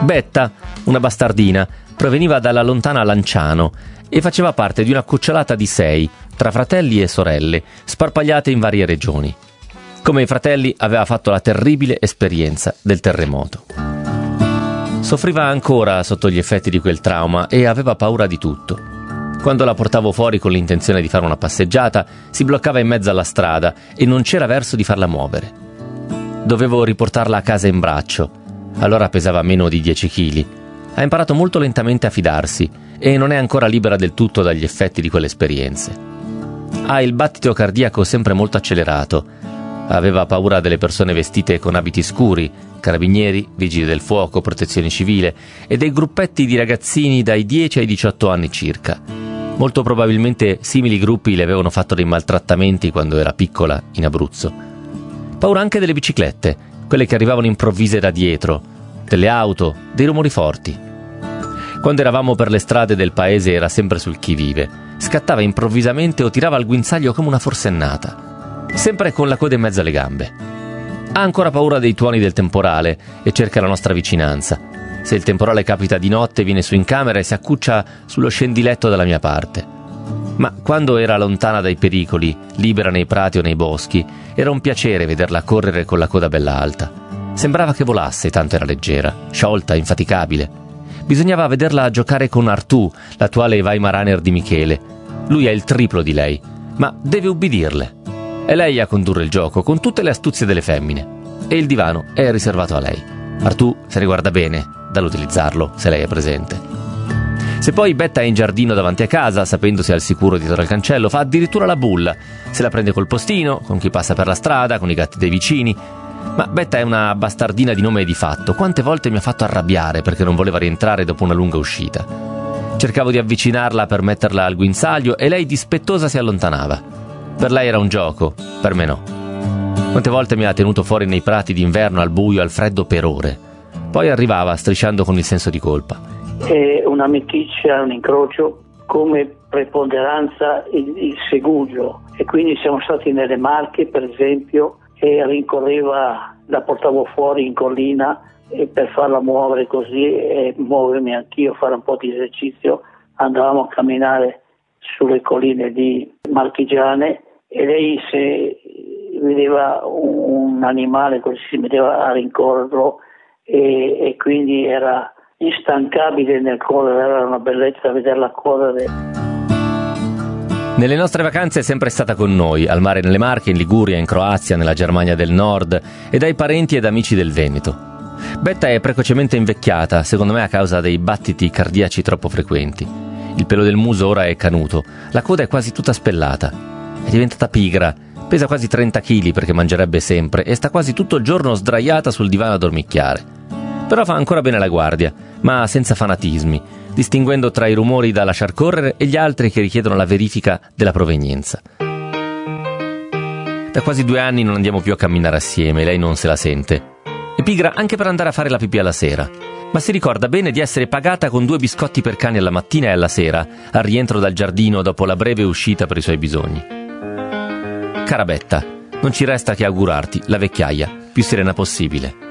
Betta, una bastardina, proveniva dalla lontana Lanciano e faceva parte di una cucciolata di 6, tra fratelli e sorelle, sparpagliate in varie regioni. Come i fratelli aveva fatto la terribile esperienza del terremoto. Soffriva ancora sotto gli effetti di quel trauma e aveva paura di tutto. Quando la portavo fuori con l'intenzione di fare una passeggiata, si bloccava in mezzo alla strada e non c'era verso di farla muovere. Dovevo riportarla a casa in braccio. Allora pesava meno di 10 kg. Ha imparato molto lentamente a fidarsi e non è ancora libera del tutto dagli effetti di quelle esperienze. Ha il battito cardiaco sempre molto accelerato. Aveva paura delle persone vestite con abiti scuri, carabinieri, vigili del fuoco, protezione civile e dei gruppetti di ragazzini dai 10 ai 18 anni circa. Molto probabilmente simili gruppi le avevano fatto dei maltrattamenti quando era piccola in Abruzzo. Paura anche delle biciclette, quelle che arrivavano improvvise da dietro, delle auto, dei rumori forti. Quando eravamo per le strade del paese era sempre sul chi vive. Scattava improvvisamente o tirava al guinzaglio come una forsennata. Sempre con la coda in mezzo alle gambe. Ha ancora paura dei tuoni del temporale e cerca la nostra vicinanza. Se il temporale capita di notte viene su in camera e si accuccia sullo scendiletto dalla mia parte. Ma quando era lontana dai pericoli, libera nei prati o nei boschi, era un piacere vederla correre con la coda bella alta. Sembrava che volasse, tanto era leggera, sciolta, infaticabile. Bisognava vederla giocare con Artù, l'attuale Weimaraner di Michele. Lui è il triplo di lei, ma deve ubbidirle. È lei a condurre il gioco, con tutte le astuzie delle femmine. E il divano è riservato a lei. Artù se ne guarda bene dall'utilizzarlo, se lei è presente. Se poi Betta è in giardino davanti a casa, sapendosi al sicuro dietro al cancello, fa addirittura la bulla. Se la prende col postino, con chi passa per la strada, con i gatti dei vicini. Ma Betta è una bastardina di nome e di fatto. Quante volte mi ha fatto arrabbiare perché non voleva rientrare dopo una lunga uscita. Cercavo di avvicinarla per metterla al guinzaglio e lei dispettosa si allontanava. Per lei era un gioco, per me no. Quante volte mi ha tenuto fuori nei prati d'inverno al buio, al freddo per ore. Poi arrivava strisciando con il senso di colpa. È una meticcia, un incrocio, come preponderanza il segugio. E quindi siamo stati nelle Marche, per esempio, e rincorreva, la portavo fuori in collina e per farla muovere così e muovermi anch'io, fare un po' di esercizio, andavamo a camminare sulle colline di Marchigiane e lei, se vedeva un animale così, si metteva a rincorrerlo e quindi era instancabile nel correre, era una bellezza vederla correre. Nelle nostre vacanze è sempre stata con noi, al mare nelle Marche, in Liguria, in Croazia, nella Germania del Nord e dai parenti ed amici del Veneto. Betta è precocemente invecchiata, secondo me a causa dei battiti cardiaci troppo frequenti. Il pelo del muso ora è canuto, la coda è quasi tutta spellata. È diventata pigra, pesa quasi 30 kg perché mangerebbe sempre e sta quasi tutto il giorno sdraiata sul divano a dormicchiare. Però fa ancora bene la guardia, ma senza fanatismi, distinguendo tra i rumori da lasciar correre e gli altri che richiedono la verifica della provenienza. Da quasi 2 anni non andiamo più a camminare assieme, lei non se la sente. È pigra anche per andare a fare la pipì alla sera, ma si ricorda bene di essere pagata con 2 biscotti per cani alla mattina e alla sera, al rientro dal giardino dopo la breve uscita per i suoi bisogni. Cara Betta, non ci resta che augurarti la vecchiaia più serena possibile.